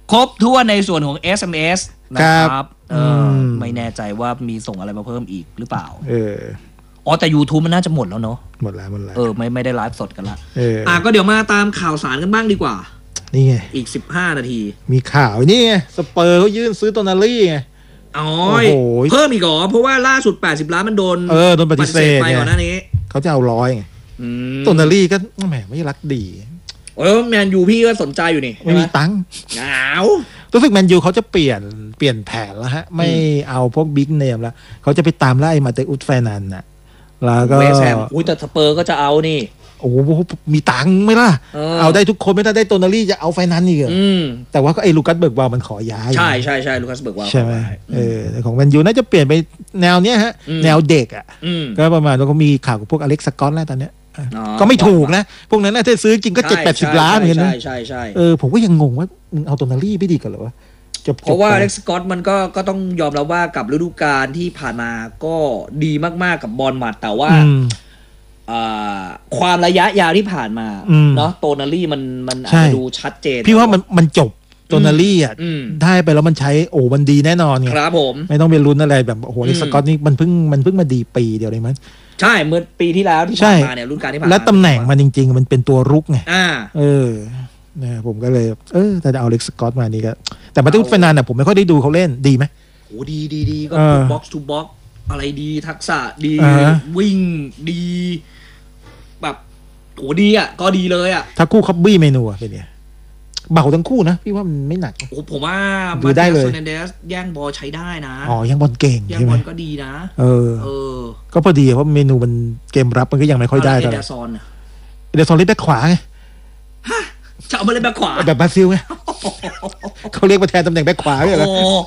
ครบทั่วในส่วนของ SMS นะครับไม่แน่ใจว่ามีส่งอะไรมาเพิ่มอีกหรือเปล่าอ๋อแต่ YouTube มันน่าจะหมดแล้วเนาะหมดแล้วไม่ได้ไลฟ์สดกันละก็เดี๋ยวมาตามข่าวสารกันบ้างดีกว่านี่ไงอีก15 นาทีมีข่าวนี่ไงสเปอร์เขายื่นซื้อโตนาลี่ไงอ๋อเพิ่มอีกเหรอเพราะว่าล่าสุด80 ล้านมันโดนปฏิเสธไปก่อนหน้านี้เขาจะเอา100ไงโตนาลี่ก็แหมไม่รักดีแมนยูพี่ก็สนใจอยู่นี่ไม่มีตังค์หนาวรู้สึกแมนยูเขาจะเปลี่ยนแผนแล้วฮะไม่เอาพวกบิ๊กเนมแล้วเขาจะไปตามไล่มาเตอุสแฟนันน่ะแล้วก็เวสต์แฮมแต่สเปอร์ก็จะเอานี่โอ้โหมีตังค์ไหมล่ะเอาได้ทุกคนไม่ถ้าได้โตนาลี่จะเอาไฟนั้นอีกแต่ว่าก็ไอ้ลูคัสเบิร์กวาลมันขอย้ายใช่ลูคัสเบิร์กวาลใช่ไหมของแมนยูน่าจะเปลี่ยนไปแนวเนี้ยฮะแนวเด็กอ่ะก็ประมาณว่าเขามีข่าวกับพวกอเล็กซ์สกอตแล้วตอนเนี้ยก็ไม่ถูกนะพวกนั้นน่าจะซื้อจริงก็70-80 ล้านเหมือนกันนะใช่ผมก็ยังงงว่ามึงเอาโตนาลี่ไม่ดีกันเหรอวะเพราะว่าอเล็กซ์สกอตมันก็ต้องยอมรับว่ากับฤดูกาลที่ผ่านมาก็ดีมากๆกับบอลมัดแต่ว่าความระยะยาวที่ผ่านมาเนาะโตนาลี่มันอาจจะดูชัดเจนพี่ว่ามันจบโตนาลี่อ่ะได้ไปแล้วมันใช้มันดีแน่นอนไงครับผมไม่ต้องไปลุ้นอะไรแบบโอ้โหอเล็กซ์สกอตนี่มันเพิ่งมาดีปีเดียวเลยมั้ยใช่เมื่อปีที่แล้วที่ผ่านมาเนี่ยรุ่นการที่ผ่านมาและตำแหน่งมันจริงๆมันเป็นตัวรุกไงนะผมก็เลยถ้าจะเอาเล็กสกอตมานี่ก็แต่มาตุสเฟนานน่ะผมไม่ค่อยได้ดูเขาเล่นดีไหมโอ้ดีก็บ็อกซ์ทูบ็อกซ์อะไรดีทักษะดีวิ่งดีแบบโอ้ดีอ่ะก็ดีเลยอ่ะถ้าคู่คับบี้เมนูเป็นไงเบาทั้งคู่นะพี่ว่ามันไม่หนักโอ้ผมว่าดูได้เลยมาร์ติเนเดสแย่งบอลใช้ได้นะแย่งบอลเก่งแย่งบอลก็ดีนะก็พอดีเพราะเมนูมันเกมรับมันก็ยังไม่ค่อยได้เท่าไหร่เดซอนเล่นแบ็คขวาไงจะเอามาเล่นแบ็คขวาแบบบราซิลไงเขาเรียกมาแทนตำแหน่งแบ็คขวาเหรอ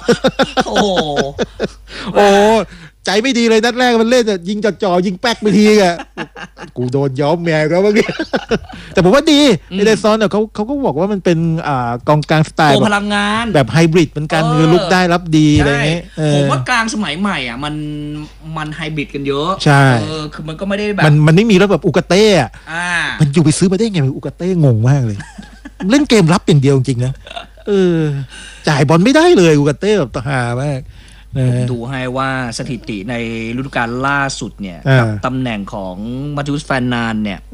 โอ้ใจไม่ดีเลยนัดแรกมันเล่นยิงจ่อยิงแป๊กไปทีอ่ะกูโดนย้อมแมวแล้วเมื่อกี้แต่ผมว่าดีเดซอนเนี่ยเขาก็บอกว่ามันเป็นกองกลางสไตล์พลังงานแบบไฮบริดเหมือนกันคือลุกได้รับดีอะไรเงี้ยผมว่ากลางสมัยใหม่อ่ะมันไฮบริดกันเยอะใช่คือมันก็ไม่ได้แบบมันไม่มีแล้วแบบอุกาเต้อะมันอยู่ไปซื้อมาได้ไงอุกาเต้งงมากเลยเล่นเกมรับอย่างเดียวจริงๆนะจ่ายบอลไม่ได้เลยอุกาเต้แบบตาหามากดูให้ว่าสถิติในฤดูกาลล่าสุดเนี่ยกับตำแหน่งของมาติอุสแฟนนานเนี่ย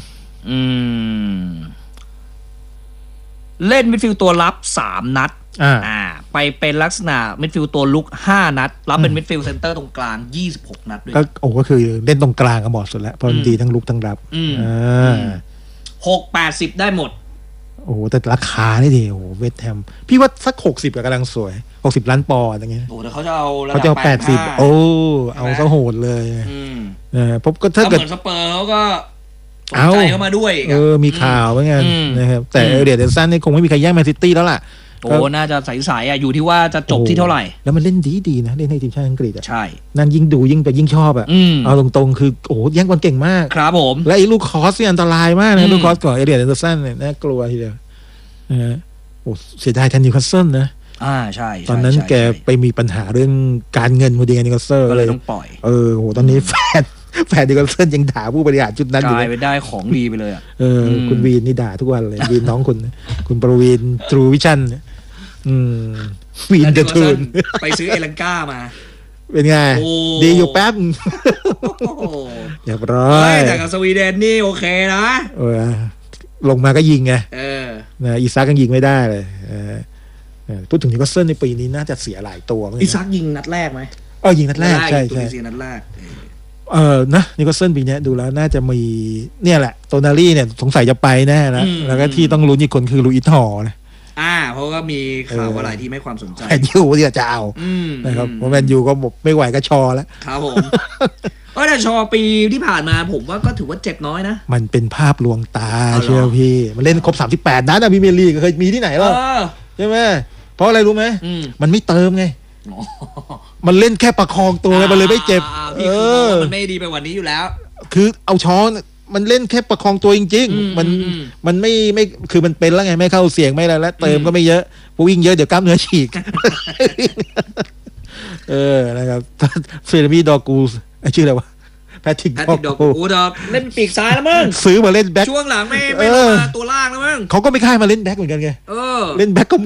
เล่นมิดฟิลด์ตัวรับ3 นัดไปเป็นลักษณะมิดฟิลด์ตัวลุก5 นัดรับเป็นมิดฟิลด์เซนเตอร์ตรงกลาง26 นัดด้วยก็คือเล่นตรงกลางก็เหมาะสุดแล้วเพราะดีทั้งลุกทั้งรับ 6-80ได้หมดโอ้โหแต่ราคานี่ดิโอ้โหเวสต์แฮมพี่ว่าสัก60ก็กำลังสวย60 ล้านปอนด์อย่างเงี้ยโอ้แต่เขาจะเอา 80เอาซะโหดเลยผมก็ถ้าเกิดเหมือนสเปอร์เขาก็สนใจเข้ามาด้วยมีข่าวเหมือนกันนะครับแต่เดนสันนี่คงไม่มีใครแย่งแมนซิตี้แล้วล่ะน่าจะใสๆอยู่ที่ว่าจะจบที่เท่าไหร่แล้วมันเล่นดีนะเล่นให้ทีมชาติอังกฤษใช่นั่นยิ่งดูยิ่งชอบเอาตรงๆคือโอ้แย่งบอลเก่งมากครับผมและไอ้ลูกคอสเนี่ยอันตรายมากนะลูกคอสก่อนเอเดียนเดนสันเนี่ยน่ากลัวทีเดียวโอ้เสียดายแทนนิวคาสเซิลนะใช่ตอนนั้นแกไปมีปัญหาเรื่องการเงินพอดีนิวคาสเซิลก็เลยต้องปล่อยโหตอนนี้แฟนนิวคาสเซิลยังด่าผู้บริหารชุดนั้นอยู่กลายไปได้ของดีไปเลยคุณวีนนี่ด่าทุกวันเลยวีนน้องคุณประวีนทรูวิชั่นวีนเดอะทูนไปซื้อเอลังก้ามาเป็นไงดีอยู่แป๊บเรียบร้อยแต่กับสวีเดนนี่โอเคนะลงมาก็ยิงไงอีซักยังยิงไม่ได้เลยพูดถึงนิวคาสเซิลในปีนี้น่าจะเสียหลายตัวอีซักยิงนัดแรกไหมยิงนัดแรกใช่นัดแรกนะนิวคาสเซิลปีนี้ดูแล้วน่าจะมีเนี่ยแหละโตนาลี่เนี่ยสงสัยจะไปแน่แล้วก็ที่ต้องลุ้นอีกคนคือลุยส์ฮอลนะเพราะก็มีข่าวว่าหลายที่ไม่ความสนใจแมนยูที่จะเอานะครับเพราะแมนยูก็ไม่ไหวก็ชอแล้วครับผมแต่ชอปีที่ผ่านมาผมว่าก็ถือว่าเจ็บน้อยนะมันเป็นภาพลวงตาเชื่อพี่มันเล่นครบ38นัดนะพรีเมียร์ลีกเคยมีที่ไหนหรอใช่ไหมเพราะอะไรรู้ไหมมันไม่เติมไงมันเล่นแค่ประคองตัวมันเลยไม่เจ็บมันไม่ดีไปกว่านี้อยู่แล้วคือเอาช้อนมันเล่นแค่ประคองตัวจริงๆมันไม่คือมันเป็นแล้วไงไม่เข้าเสียงไม่อะไรแล้วเติมก็ไม่เยอะพอวิ่งเยอะเดี๋ยวกล้ามเนื้อฉีกนะครับเฟรมี่ดอกูชื่ออะไรวะแพทริกดอกูเล่นปีกซ้ายแล้วมั้งซื้อมาเล่นแบ็คช่วงหลังไม่ลงมาตัวล่างแล้วมั้งเขาก็ไม่ค่ายมาเล่นแบ็คเหมือนกันไงเล่นแบ็คก็